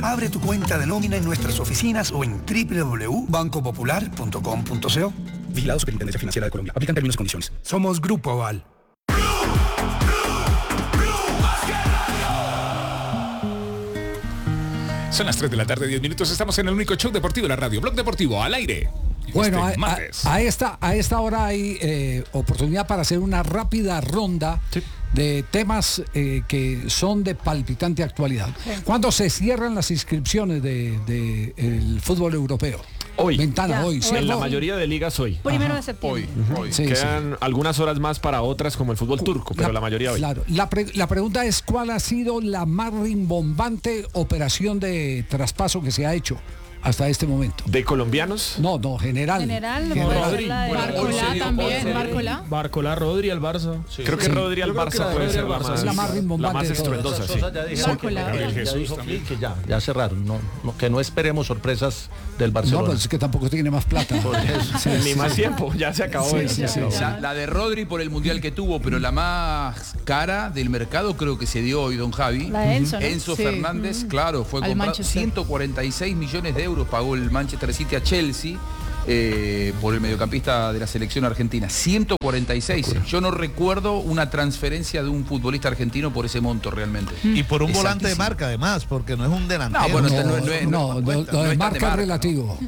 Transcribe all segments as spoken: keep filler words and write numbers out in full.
Abre tu cuenta de nómina en nuestras oficinas o en doble u doble u doble u punto banco popular punto com punto co. Vigilado Superintendencia Financiera de Colombia. Aplican términos y condiciones. Somos Grupo Aval. Son las tres de la tarde, diez minutos. Estamos en el único show deportivo de la radio. Blog Deportivo, al aire. Bueno, este a, a, a, esta, a esta hora hay eh, oportunidad para hacer una rápida ronda sí. de temas eh, que son de palpitante actualidad. Sí. ¿Cuándo se cierran las inscripciones del de, de el fútbol europeo? Hoy. Ventana, ya, hoy. ¿sí? En la mayoría de ligas hoy. Primero de septiembre. Hoy. Uh-huh. hoy. Sí, Quedan sí. algunas horas más para otras como el fútbol turco, pero la, la mayoría hoy. Claro. La, pre, la pregunta es, ¿cuál ha sido la más rimbombante operación de traspaso que se ha hecho hasta este momento? ¿De colombianos? No, no, general. General, general. Rodri. Barcolá también, Barcolá. Barcolá, Rodri al Barça. Sí. Creo que sí. Rodri al Barça puede ser la más, la más rimbombante, la más estruendosa, sí. Barcolá. El Jesús también. Que ya, ya cerraron, no, no, que no esperemos sorpresas del Barcelona. No, pues es que tampoco tiene más plata. sí, Ni más tiempo, ya se acabó. Sí, sí, sí. La, la de Rodri por el mundial que tuvo, pero la más cara del mercado creo que se dio hoy don Javi. La de Enzo, ¿no? Enzo sí. Fernández, mm. claro, fue Al comprado. Manchester. ciento cuarenta y seis millones de euros pagó el Manchester City a Chelsea eh, por el mediocampista de la selección argentina. ciento cuarenta y seis. Yo no recuerdo una transferencia de un futbolista argentino por ese monto realmente. Y por un volante de marca además, porque no es un delantero. No, bueno, no, no, no, es, no, no, no, lo de marca es relativo.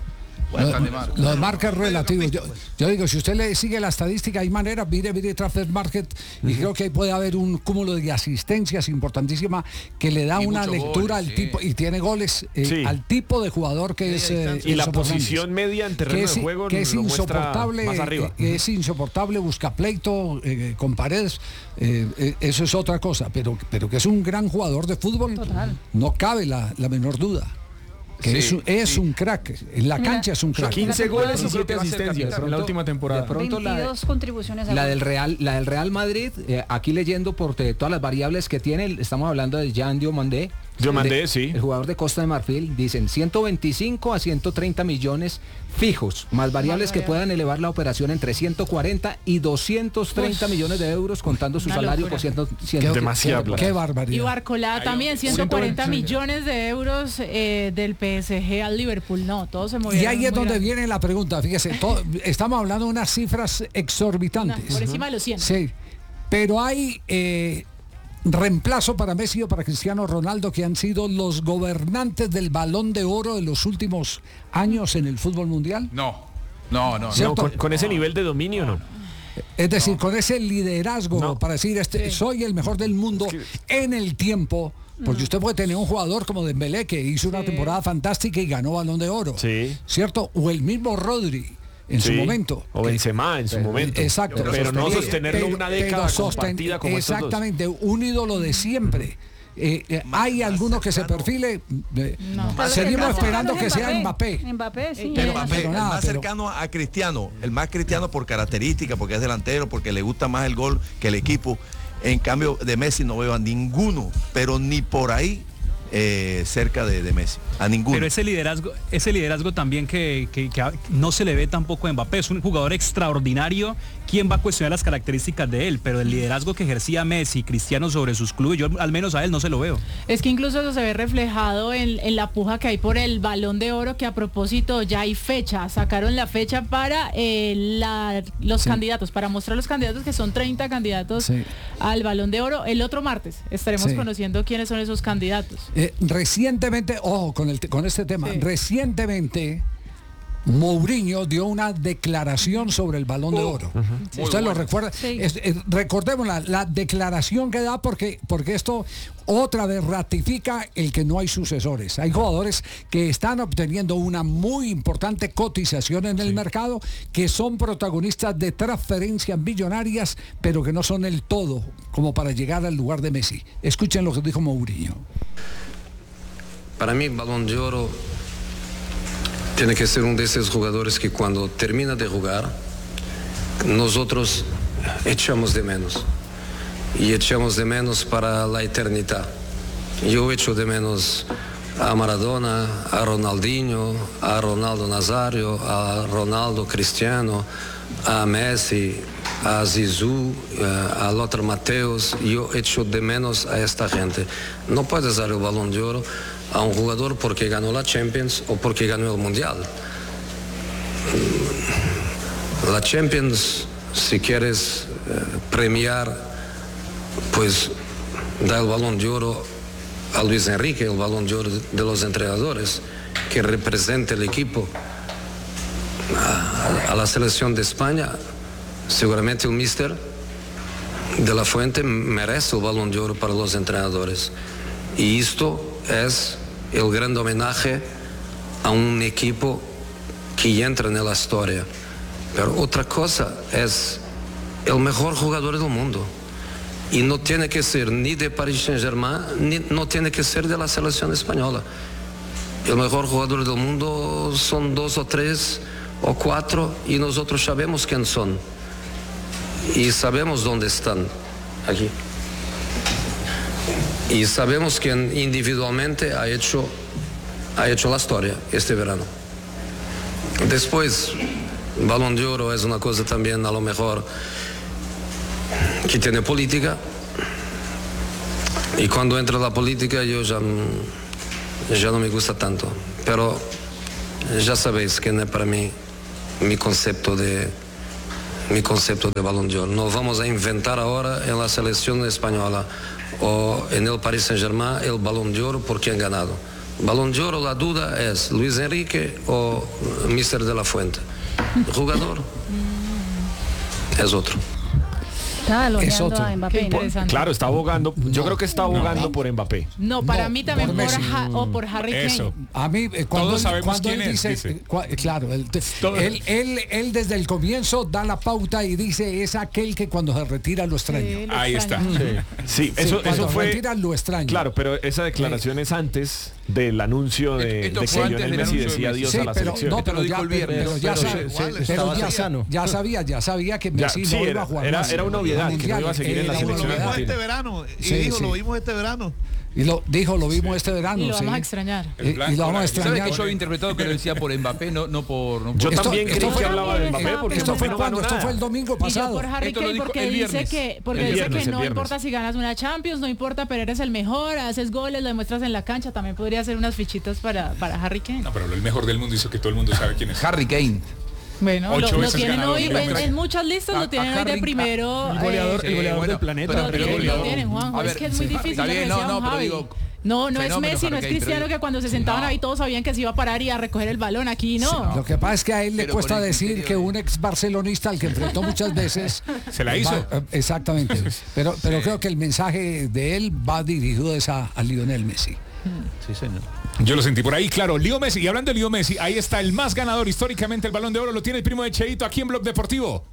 Lo, lo de marca es relativo. Yo, yo digo, si usted le sigue la estadística, hay manera, mire, mire Transfer Market, y uh-huh. creo que puede haber un cúmulo de asistencias importantísima que le da y una lectura goles, al tipo, sí. y tiene goles eh, sí. al tipo de jugador que sí, es. Eh, y la posición media en terreno es, de juego que es insoportable, más arriba. Eh, uh-huh. Es insoportable, busca pleito eh, con Paredes, eh, eh, eso es otra cosa, pero, pero que es un gran jugador de fútbol, Total. no cabe la, la menor duda. Que sí, es, un, es sí. un crack, en la cancha es un crack. quince goles y siete asistencias en la última temporada. De pronto veintidós la, contribuciones a la del Real, la del Real Madrid, eh, aquí leyendo por te, todas las variables que tiene, estamos hablando de Jean Diomandé. Diomandé, sí. El jugador de Costa de Marfil, dicen ciento veinticinco a ciento treinta millones fijos, más variables que puedan elevar la operación entre ciento cuarenta y doscientos treinta Uf. millones de euros, contando su salario locura. por ciento. Qué, demasiado. Qué, qué barbaridad. Y Barcolá Ay, también, ciento cuarenta millones de euros eh, del P S G al Liverpool. No, todo se movió. Y ahí es donde grande. viene la pregunta, fíjese, todo, estamos hablando de unas cifras exorbitantes. No, por encima de los cien. Sí, pero hay... Eh, reemplazo para Messi o para Cristiano Ronaldo, que han sido los gobernantes del Balón de Oro de los últimos años en el fútbol mundial? No, no, no. no con, con ese nivel de dominio no. Es decir, no. con ese liderazgo no. para decir, este, sí. soy el mejor del mundo en el tiempo. Porque usted puede tener un jugador como Dembélé, que hizo una sí. temporada fantástica y ganó Balón de Oro. Sí. ¿Cierto? O el mismo Rodri. En sí, su momento. O Benzema en su pero, momento. Exacto. Pero, pero no sostenerlo pero, una década compartida como exactamente, un ídolo de siempre. Eh, eh, hay alguno que se perfile. Eh, no. Seguimos esperando que sea Mbappé. Mbappé, sí. Pero Mbappé, pero nada, el más pero... cercano a Cristiano, el más Cristiano por característica, porque es delantero, porque le gusta más el gol que el equipo. En cambio, de Messi no veo a ninguno, pero ni por ahí. Eh, cerca de, de Messi, a ninguno. Pero ese liderazgo, ese liderazgo también que, que, que no se le ve tampoco a Mbappé, es un jugador extraordinario. ¿Quién va a cuestionar las características de él? Pero el liderazgo que ejercía Messi y Cristiano sobre sus clubes, yo al menos a él no se lo veo. Es que incluso eso se ve reflejado en, en la puja que hay por el Balón de Oro, que a propósito ya hay fecha, sacaron la fecha para eh, la, los sí. candidatos, para mostrar los candidatos, que son treinta candidatos sí. al Balón de Oro. El otro martes estaremos sí. conociendo quiénes son esos candidatos. Eh, recientemente, ojo con, el, con este tema, sí. recientemente Mourinho dio una declaración sobre el Balón uh, de Oro. Uh-huh. Sí. ¿Usted lo recuerda? Sí. Es, es, recordemos la, la declaración que da porque, porque esto otra vez ratifica el que no hay sucesores. Hay jugadores que están obteniendo una muy importante cotización en el sí. mercado, que son protagonistas de transferencias millonarias, pero que no son el todo como para llegar al lugar de Messi. Escuchen lo que dijo Mourinho. Para mí, Balón de Oro tiene que ser uno de esos jugadores que cuando termina de jugar, nosotros echamos de menos. Y echamos de menos para la eternidad. Yo echo de menos a Maradona, a Ronaldinho, a Ronaldo Nazario, a Ronaldo Cristiano, a Messi, a Zizou, a Lothar Matthäus. Yo echo de menos a esta gente. No puedes dar el Balón de Oro a un jugador porque ganó la Champions o porque ganó el Mundial. La Champions, si quieres eh, premiar, pues da el Balón de Oro a Luis Enrique, el Balón de Oro de los entrenadores, que representa el equipo. A, a la selección de España, seguramente el míster de la Fuente merece el Balón de Oro para los entrenadores. Y esto es el gran homenaje a un equipo que entra en la historia. Pero otra cosa es el mejor jugador del mundo. Y no tiene que ser ni de Paris Saint-Germain, ni no tiene que ser de la selección española. El mejor jugador del mundo son dos o tres o cuatro y nosotros sabemos quién son. Y sabemos dónde están, aquí. Y sabemos quién individualmente ha hecho, ha hecho la historia este verano. Después, Balón de Oro es una cosa también a lo mejor que tiene política. Y cuando entra la política yo ya, ya no me gusta tanto. Pero ya sabéis que no es para mí mi concepto de, mi concepto de Balón de Oro. No vamos a inventar ahora en la selección española o en el Paris Saint-Germain el Balón de Oro por quien ha ganado. Balón de Oro, la duda es Luis Enrique o míster de la Fuente. El jugador es otro. Está Es otro. a Mbappé. Claro, está abogando. Yo No, creo que está abogando no. por Mbappé. No, para No, mí también por por, Messi. Ha- o por Harry Kane. Eso. A mí, eh, cuando, Todos él- sabemos cuando quién él es, dice, dice. eh, cua- claro, él, Todos. él, él, él desde el comienzo da la pauta y dice es aquel que cuando se retira lo extraño. Sí, lo Ahí está. extraño. Sí, Sí, eso, cuando eso fue. retira lo extraño. Claro, pero esa declaración es antes del anuncio de, Esto de fue que antes Lionel del Messi anuncio de decía Messi. adiós Sí, a la pero, selección. no, Esto pero lo ya, dijo el pero, viernes, pero ya, pero sa- igual, pero estaba ya, sa- sano. ya sabía, ya sabía que Ya, Messi sí, no iba era- a jugar era- más. era una obviedad, que no Mundial, iba a seguir en la era una selección obviedad. argentina. este verano. Y Sí, dijo, sí. lo vimos este verano. Y lo dijo, lo vimos este verano. Y lo vamos sí. a extrañar. Y, y lo vamos a ¿Sabe extrañar. que yo había interpretado que lo decía por Mbappé, no, no por... No Yo por- Esto- también esto creí fue- que hablaba de Mbappé porque Esto fue no cuando, ganó esto nada. fue el domingo Y yo pasado. por Harry Esto lo Kane dijo porque el dice viernes. que, porque El dice viernes, que el no viernes. importa si ganas una Champions, no importa, pero eres el mejor, haces goles, lo demuestras en la cancha. También podría ser unas fichitas para, para Harry Kane. No, pero el mejor del mundo hizo que todo el mundo sabe quién es. Harry Kane. Bueno, Ocho lo, lo veces tienen ganador hoy de la en, Premier. en muchas listas, A- lo tienen a hoy de Harry- primero. El goleador, eh, el goleador bueno, del planeta. pero- lo, pero- tienen, lo tienen, Juanjo. A Es ver, que es muy sí, difícil. está lo que bien, no, decía no, don pero Javi. digo, no, no es fenómeno Messi, no Harry es Kane, Cristiano, pero digo- que cuando se sentaban no. ahí todos sabían que se iba a parar y a recoger el balón. Aquí no. Lo que pasa es que a él le Pero cuesta con el decir criterio que de- un ex barcelonista al que enfrentó muchas veces Se la hizo. va- eh, exactamente. Pero, pero creo que el mensaje de él va dirigido es a, a Lionel Messi. Sí, señor. Yo lo sentí por ahí, claro. Leo Messi. Y hablando de Leo Messi, ahí está el más ganador históricamente. El Balón de Oro lo tiene el primo de Cheito aquí en Blog Deportivo.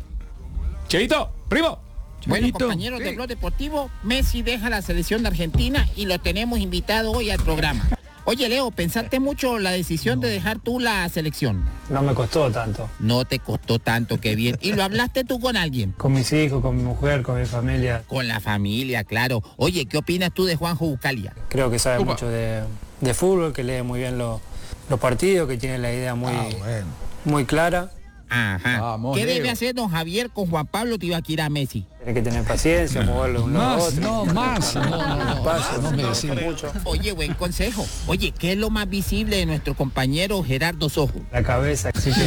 Cheito, primo. Bueno, compañeros de Blog Deportivo, Messi deja la selección de Argentina y lo tenemos invitado hoy al programa. Oye, Leo, ¿pensaste mucho la decisión de dejar tú la selección? No me costó tanto. No te costó tanto, qué bien. ¿Y lo hablaste tú con alguien? Con mis hijos, con mi mujer, con mi familia. Con la familia, claro. Oye, ¿qué opinas tú de Juanjo Buscalia? Creo que sabe Upa. mucho de, de fútbol, que lee muy bien los, los partidos, que tiene la idea muy, muy clara. Ajá. Vamos, ¿Qué Leo. debe hacer don Javier con Juan Pablo Tibaquira Messi? Tiene que tener paciencia, moverlo de un lado a Más, otro. no, más. No, no, no. Despacio, No me decís. mucho. Oye, buen consejo. Oye, ¿qué es lo más visible de nuestro compañero Gerardo Sojo? La cabeza, así que...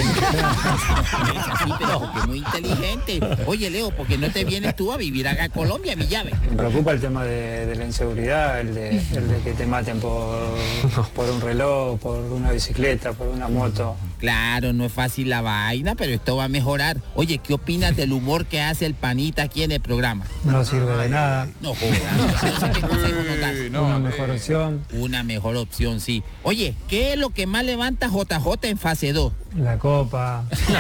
Es así, pero porque es muy inteligente. Oye, Leo, ¿por qué no te vienes tú a vivir acá a Colombia, mi llave? Me preocupa el tema de, de la inseguridad, el de, el de que te maten por, por un reloj, por una bicicleta, por una moto. Claro, no es fácil la vaina, pero esto va a mejorar. Oye, ¿qué opinas del humor que hace el panita aquí en el programa? No sirve de nada. No jodas, no sé qué consejo nos das. Una mejor opción. Una mejor opción, sí. Oye, ¿qué es lo que más levanta J J en fase dos? La copa,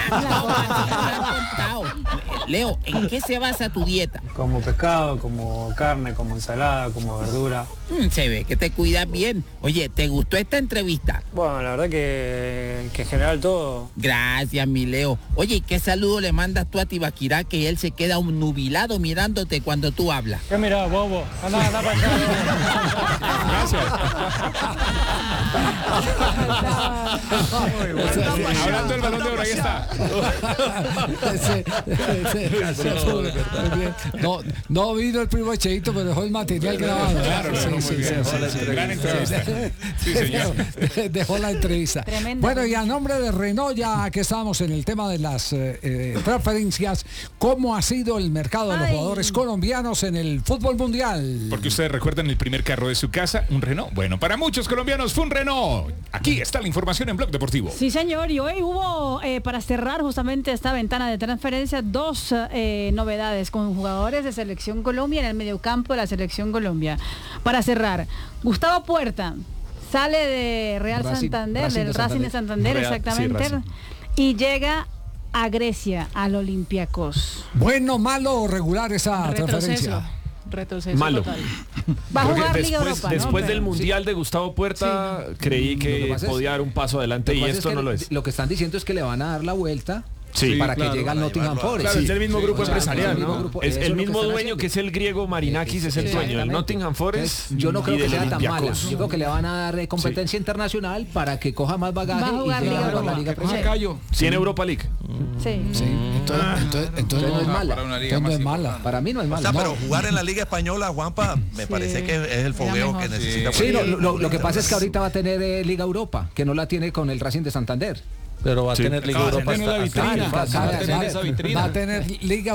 Leo, ¿en qué se basa tu dieta? como pescado, como carne, como ensalada, como verdura. Mm, se ve que te cuidas bien. Oye, ¿te gustó esta entrevista? Bueno, la verdad que, que en general todo. Gracias, mi Leo. Oye, ¿y qué saludo le mandas tú a Tibaquirá que él se queda un nubilado mirándote cuando tú hablas? ¿Qué mirá, bobo? Anda, anda para Hablando del Balón de Oro, ahí está. Ese- ese No, no vino el primo Cheito, pero dejó el material grabado. Claro, sí, no, sí, muy sí, bien. sí, sí, Gran entrevista. Sí, señor. Dejó la entrevista. Tremenda. Bueno, y a nombre de Renault, ya que estamos en el tema de las eh, eh, preferencias, ¿cómo ha sido el mercado de los Ay. jugadores colombianos en el fútbol mundial? Porque ustedes recuerdan el primer carro de su casa, un Renault. Bueno, para muchos colombianos fue un Renault. Aquí está la información en Blog Deportivo. Sí, señor, y hoy hubo, eh, para cerrar justamente esta ventana de transferencia, dos eh, novedades con jugadores de Selección Colombia en el mediocampo de la Selección Colombia. Para cerrar, Gustavo Puerta sale de Real Racing, Santander, Racing del de Racing de Santander, Real, exactamente, sí, Racing. y llega a Grecia, al Olympiacos. ¿Bueno, malo o regular esa Retroceso. transferencia? Retroceso Malo. total. Va a Creo que jugar Liga después, Europa, ¿no? después Pero- del Mundial de Gustavo Puerta, creí Lo que que pasa es- podía dar un paso adelante Lo y que pasa esto es que no lo es. Lo que están diciendo es que le van a dar la vuelta Sí, para claro, que llegue al para Nottingham llevarlo a- Forest. Claro, Sí. es el mismo grupo O sea, empresarial, el mismo ¿no? grupo- Es eso el es lo que mismo están dueño haciendo. que es el griego Marinakis, es el Sí, dueño del exactamente. Nottingham Forest. Yo no creo y que del sea tan mala. Olympiacos. Yo creo que le van a dar eh, competencia internacional para que coja más bagaje Va a jugar y llegue Liga a la Europa. Liga Sí. Profesional. Tiene Europa League. Sí. Sí, entonces, entonces, entonces Entonces no es no, mala. Para una liga entonces no más es mala. importante. Para mí no es O mala. sea, No. pero jugar en la Liga Española, Juanpa, me parece que es el fogueo mejor. que necesita. Sí, porque- lo, lo- lo que pasa es que ahorita va a tener eh, Liga Europa, que no la tiene con el Racing de Santander. Pero va a Sí. tener Liga Va a Europa tener la hasta- hasta- vitrina. hasta- Va a hasta- tener- esa vitrina. va a tener Liga